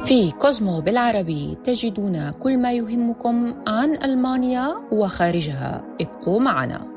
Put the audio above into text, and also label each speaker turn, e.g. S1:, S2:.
S1: في كوزمو بالعربي تجدون كل ما يهمكم عن ألمانيا وخارجها. ابقوا معنا.